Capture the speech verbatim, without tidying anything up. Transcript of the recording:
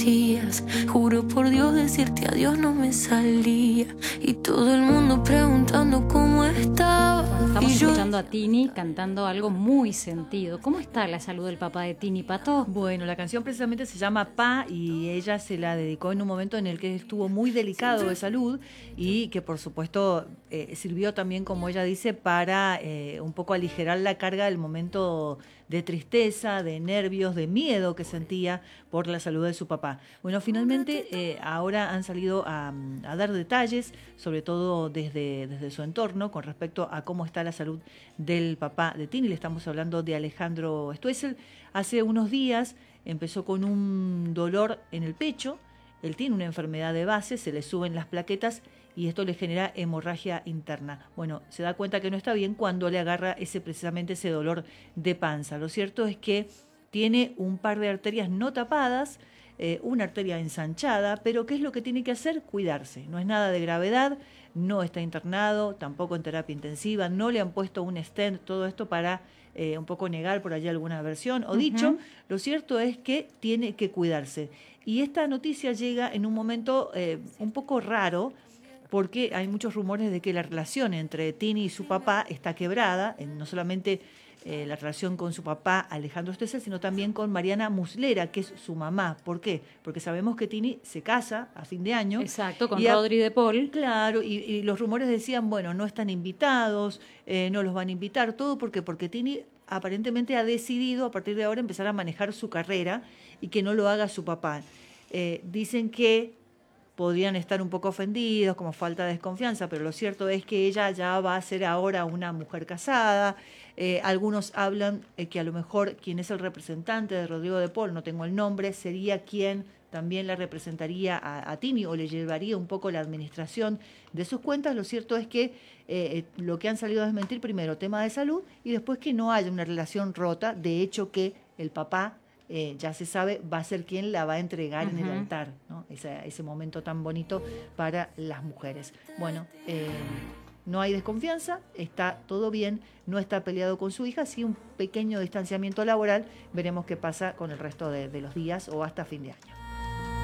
días. Juro por Dios decirte adiós no me salía. Y todo el mundo preguntando cómo estaba. Estamos y yo... escuchando a Tini cantando algo muy sentido. ¿Cómo está la salud del papá de Tini, Pato? Bueno, la canción precisamente se llama Pa y ella se la dedicó en un momento en el que estuvo muy delicado de salud y que por supuesto eh, sirvió también, como ella dice, para eh, un poco aligerar la carga del momento de tristeza, de nervios, de miedo que sentía por la salud de su papá. Bueno, finalmente eh, ahora han salido a, a dar detalles, sobre todo desde, desde su entorno, con respecto a cómo está la salud del papá de Tini. Le estamos hablando de Alejandro Stoessel. Hace unos días empezó con un dolor en el pecho. Él tiene una enfermedad de base, se le suben las plaquetas y esto le genera hemorragia interna. Bueno, se da cuenta que no está bien cuando le agarra ese precisamente ese dolor de panza. Lo cierto es que tiene un par de arterias no tapadas, eh, una arteria ensanchada, pero ¿qué es lo que tiene que hacer? Cuidarse. No es nada de gravedad, no está internado, tampoco en terapia intensiva, no le han puesto un stent, todo esto para eh, un poco negar por allí alguna versión o uh-huh. dicho. Lo cierto es que tiene que cuidarse. Y esta noticia llega en un momento eh, un poco raro, porque hay muchos rumores de que la relación entre Tini y su papá está quebrada, no solamente eh, la relación con su papá Alejandro Stoessel, sino también con Mariana Muslera, que es su mamá. ¿Por qué? Porque sabemos que Tini se casa a fin de año. Exacto, con Rodri de Paul. Claro, y, y los rumores decían, bueno, no están invitados, eh, no los van a invitar, todo porque porque Tini aparentemente ha decidido a partir de ahora empezar a manejar su carrera y que no lo haga su papá. Eh, dicen que podrían estar un poco ofendidos, como falta de desconfianza, pero lo cierto es que ella ya va a ser ahora una mujer casada. Eh, algunos hablan eh, que a lo mejor quien es el representante de Rodrigo de Paul, no tengo el nombre, sería quien también la representaría a, a Tini o le llevaría un poco la administración de sus cuentas. Lo cierto es que eh, lo que han salido a desmentir, primero, tema de salud, y después que no haya una relación rota, de hecho que el papá Eh, ya se sabe, va a ser quien la va a entregar uh-huh. en el altar, ¿no? Ese, ese momento tan bonito para las mujeres. Bueno, eh, no hay desconfianza, está todo bien, no está peleado con su hija, sí un pequeño distanciamiento laboral, veremos qué pasa con el resto de, de los días o hasta fin de año.